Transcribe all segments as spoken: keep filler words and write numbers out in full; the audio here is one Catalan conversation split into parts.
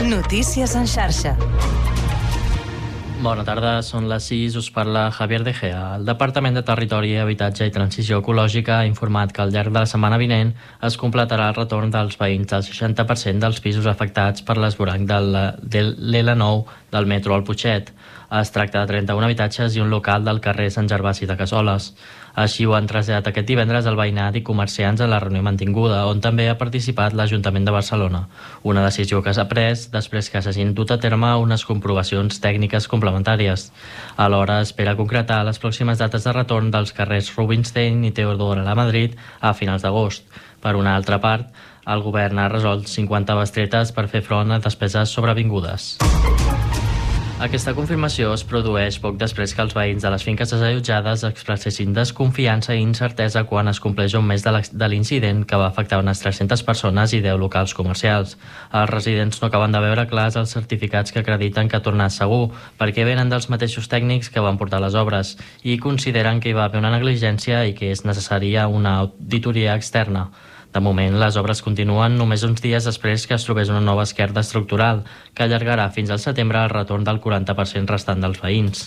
Notícies en xarxa. Bona tarda, són les sis, us parla Javier De Gea. El Departament de Territori, Habitatge i Transició Ecològica ha informat que al llarg de la setmana vinent es completarà el retorn dels veïns del seixanta per cent dels pisos afectats per l'esvoranc de l'L nou del metro al Putxet. Es tracta de trenta-un habitatges i un local del carrer Sant Gervasi de Cassoles. Així ho han traslladat aquest divendres el veïnat i comerciants a la reunió mantinguda, on també ha participat l'Ajuntament de Barcelona. Una decisió que s'ha pres després que s'hagin dut a terme unes comprovacions tècniques complementàries. Alhora espera concretar les pròximes dates de retorn dels carrers Rubinstein i Teodora a Madrid a finals d'agost. Per una altra part, el govern ha resolt cinquanta bestretes per fer front a despeses sobrevingudes. Aquesta confirmació es produeix poc després que els veïns de les finques desallotjades expressessin desconfiança i incertesa quan es compleix un mes de l'incident que va afectar unes tres-centes persones i deu locals comercials. Els residents no acaben de veure clars els certificats que acrediten que ha tornat segur, perquè venen dels mateixos tècnics que van portar les obres i consideren que hi va haver una negligència i que és necessària una auditoria externa. De moment, les obres continuen només uns dies després que es trobés una nova esquerda estructural, que allargarà fins al setembre el retorn del quaranta per cent restant dels veïns.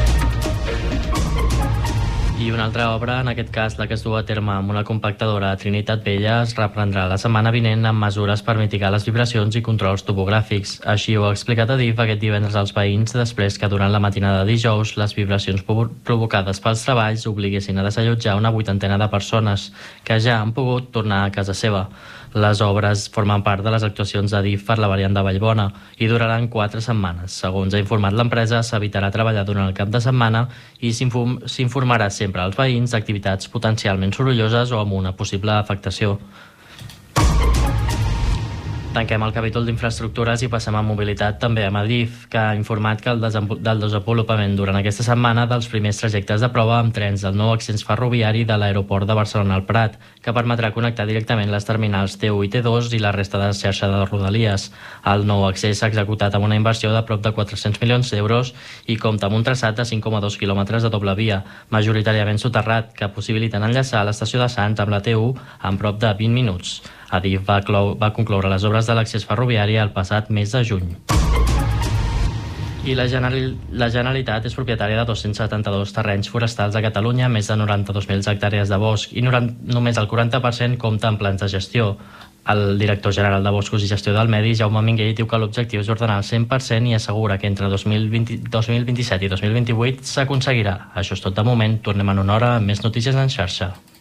I una altra obra, en aquest cas la que es du a terme amb una compactadora a Trinitat Vella, es reprendrà la setmana vinent amb mesures per mitigar les vibracions i controls topogràfics. Així ho ha explicat Adif aquest divendres als veïns després que durant la matinada de dijous les vibracions provocades pels treballs obliguessin a desallotjar una vuitantena de persones que ja han pogut tornar a casa seva. Les obres formen part de les actuacions d'Adif per la variant de Vallbona i duraran quatre setmanes. Segons ha informat l'empresa, s'evitarà treballar durant el cap de setmana i s'informarà sempre als veïns d'activitats potencialment sorolloses o amb una possible afectació. Tanquem el capítol d'infraestructures i passem a mobilitat també amb Adif, que ha informat que el del desenvolupament durant aquesta setmana dels primers trajectes de prova amb trens del nou accés ferroviari de l'aeroport de Barcelona al Prat, que permetrà connectar directament les terminals T u i T dos i la resta de xarxa de Rodalies. El nou accés s'ha executat amb una inversió de prop de quatre-cents milions d'euros i compta amb un traçat de cinc coma dos quilòmetres de doble via, majoritàriament soterrat, que possibiliten enllaçar l'estació de Sants amb la T u en prop de vint minuts. Adif va, va concloure les obres de l'accés ferroviari el passat mes de juny. I la, General, la Generalitat és propietària de dos-cents setanta-dos terrenys forestals a Catalunya, més de noranta-dos mil hectàrees de bosc, i noranta, només el quaranta per cent compta amb plans de gestió. El director general de Boscos i Gestió del Medi, Jaume Minguell, diu que l'objectiu és ordenar el cent per cent i assegura que entre dos mil vint, dos mil vint-i-set i dos mil vint-i-vuit s'aconseguirà. Això és tot de moment. Tornem en una hora amb més notícies en xarxa.